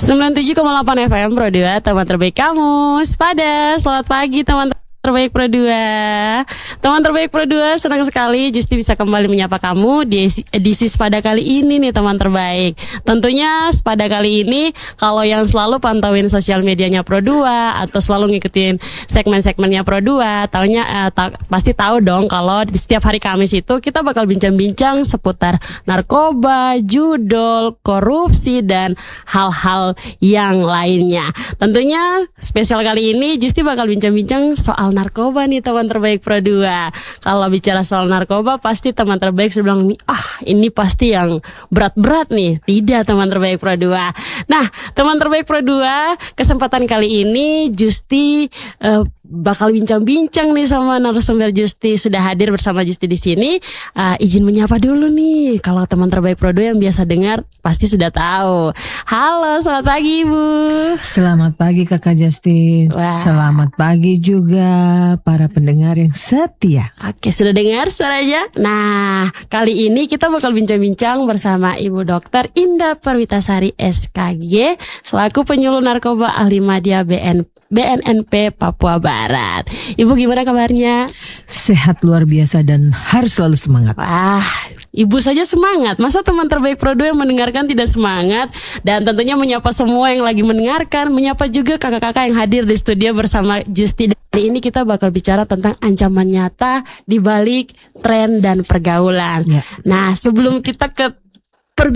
97,8 FM Pro 2, teman terbaik kamu. Sepada, selamat pagi teman terbaik Pro 2. Teman terbaik Pro 2, senang sekali Justi bisa kembali menyapa kamu di edisi Sepada kali ini nih teman terbaik. Tentunya Sepada kali ini, kalau yang selalu pantauin sosial medianya Pro 2 atau selalu ngikutin segmen-segmennya Pro 2, pasti tahu dong kalau di setiap hari Kamis itu kita bakal bincang-bincang seputar narkoba, judol, korupsi, dan hal-hal yang lainnya. Tentunya spesial kali ini Justi bakal bincang-bincang soal narkoba nih teman terbaik Pro 2. Kalau bicara soal narkoba pasti teman terbaik sudah bilang ini pasti yang berat-berat nih. Tidak teman terbaik Pro 2. Nah, teman terbaik Pro 2, kesempatan kali ini Justi bakal bincang-bincang nih sama narasumber Justi. Sudah hadir bersama Justi di sini. Izin menyapa dulu nih. Kalau teman terbaik Pro 2 yang biasa dengar pasti sudah tahu. Halo, selamat pagi Ibu. Selamat pagi Kakak Justi. Selamat pagi juga para pendengar yang setia. Oke, sudah dengar suaranya? Nah, kali ini kita bakal bincang-bincang bersama Ibu Dr. Indah Perwitasari SKG selaku penyuluh narkoba ahli madya BNNP Papua Barat. Ibu gimana kabarnya? Sehat luar biasa dan harus selalu semangat. Wah, Ibu saja semangat. Masa teman terbaik Pro 2 yang mendengarkan tidak semangat? Dan tentunya menyapa semua yang lagi mendengarkan, menyapa juga kakak-kakak yang hadir di studio bersama Justi. Hari ini kita bakal bicara tentang ancaman nyata di balik tren dan pergaulan. Ya. Nah, sebelum kita ke